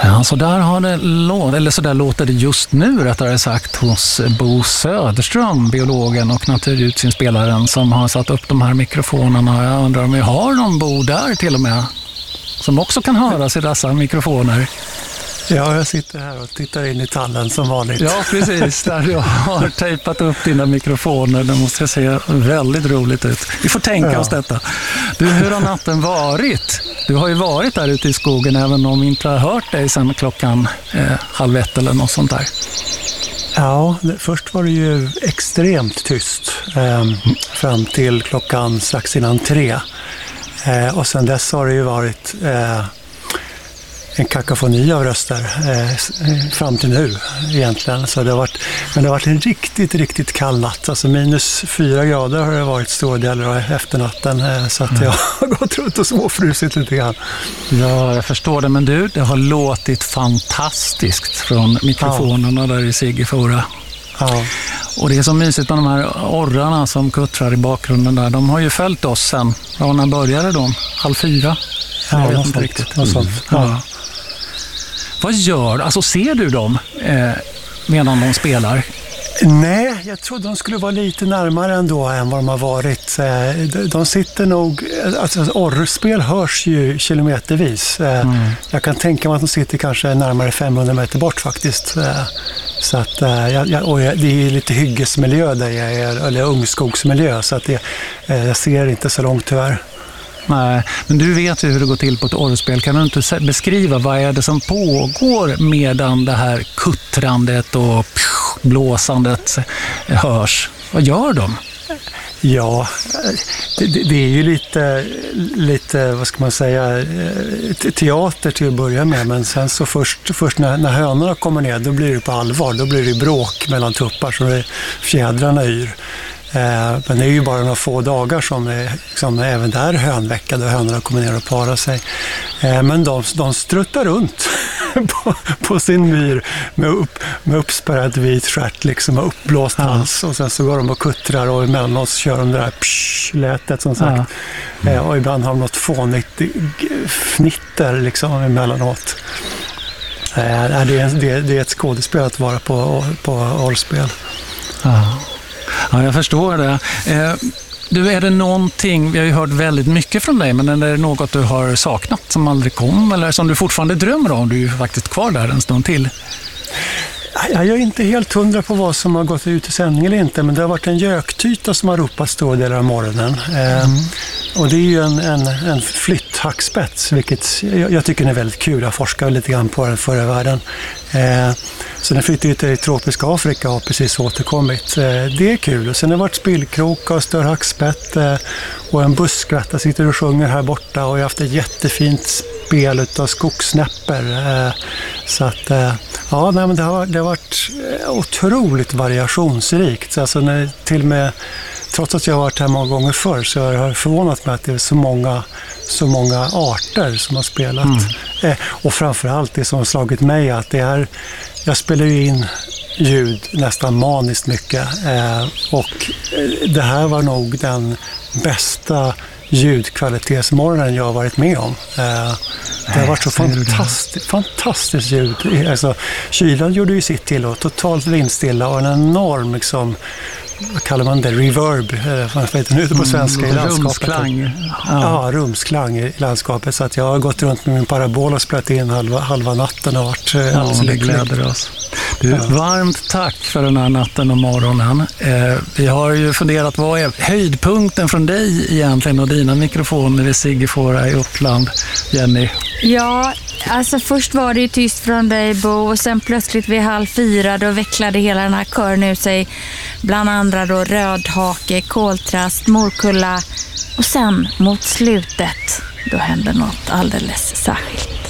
Ja, så där har det eller så där låter det just nu rättare sagt hos Bo Söderström, biologen och naturljudsinspelaren som har satt upp de här mikrofonerna. Jag undrar om vi har någon Bo där till och med som också kan höras i dessa mikrofoner. Ja, jag sitter här och tittar in i tallen som vanligt. Ja, precis. Där du har tejpat upp dina mikrofoner. Det måste se väldigt roligt ut. Vi får tänka oss detta. Du, hur har natten varit? Du har ju varit där ute i skogen även om vi inte har hört dig sedan klockan 12:30 eller något sånt där. Ja, först var det ju extremt tyst fram till klockan strax innan 3. Och sen dess har det ju varit en kakafoni av röster fram till nu egentligen. Så det har varit en riktigt kall natt. Alltså -4 grader har det varit stora delar av efternatten. Så att jag har gått runt och småfrusit lite grann. Ja, jag förstår det. Men du, det har låtit fantastiskt från mikrofonerna där i Sigifora. Ja. Och det är så mysigt med de här orrarna som kuttrar i bakgrunden där. De har ju följt oss sen. Ja, när började de? 3:30? Jag vet inte riktigt. Ja. Vad gör du? Alltså ser du dem medan de spelar? Nej, jag trodde de skulle vara lite närmare ändå än vad de har varit. De sitter nog... Alltså orrspel hörs ju kilometervis. Jag kan tänka mig att de sitter kanske närmare 500 meter bort faktiskt. Så att, det är lite hyggesmiljö där jag är, eller ungskogsmiljö, så att jag ser inte så långt tyvärr. Nej, men du vet ju hur det går till på ett orrspel. Kan du inte beskriva vad är det som pågår medan det här kuttrandet och blåsandet hörs? Vad gör de? Ja, det är ju lite, vad ska man säga, teater till att börja med, men sen så först när hönorna kommer ner, då blir det på allvar. Då blir det bråk mellan tuppar så fjädrarna yr. Men det är ju bara några få dagar som liksom, även där hönveckade och hönorna kommer ner och parar sig. Men de struttar runt på sin myr med uppspärrad vit stjärt liksom, och uppblåst hals, och sen så går de och kuttrar och emellanåt kör de det där lätet som sagt. Och ibland har de något fånigt fnitter liksom emellanåt. Det är ett skådespel att vara på orrspel. Ja, jag förstår det. Du, är det någonting, vi har ju hört väldigt mycket från dig, men är det något du har saknat som aldrig kom eller som du fortfarande drömmer om? Du är ju faktiskt kvar där en stund till. Jag är inte helt 100 på vad som har gått ut i sändning eller inte, men det har varit en göktyta som har ropat stora delar av morgonen. Och det är ju en flytthackspets, vilket jag tycker är väldigt kul. Jag forskar lite grann på den förra världen. Så den flyttar ju till tropiska Afrika och har precis återkommit. Det är kul. Och sen har det varit spillkroka och större hackspett och en buskvätta sitter och sjunger här borta, och jag har haft ett jättefint spel av skogssnäpper. Så att men det har varit otroligt variationsrikt. Alltså till och med, trots att jag har varit här många gånger förr, så har jag förvånat mig att det är så många arter som har spelat. Och framförallt det som har slagit mig är att jag spelar ju in ljud nästan maniskt mycket. Och det här var nog den bästa ljudkvalitetsmorgonen jag har varit med om. Det har varit så fantastiskt ljud. Alltså, kylan gjorde ju sitt till och totalt vindstilla och en enorm liksom, vad kallar man det? Reverb, vad heter det på svenska i landskapet? Rumsklang. Ja, rumsklang i landskapet. Så att jag har gått runt med min parabol och spelat in halva natten och varit alldeles lycklig. Gläder oss. Du, varmt tack för den här natten och morgonen. Vi har ju funderat, vad är höjdpunkten från dig egentligen och dina mikrofoner i Sigifora i Uppland, Jenny? Ja, alltså först var det ju tyst från dig, Bo, och sen plötsligt vid 3:30 då vecklade hela den här kören ut sig, bland andra då rödhake, koltrast, morkulla, och sen mot slutet då hände något alldeles särskilt.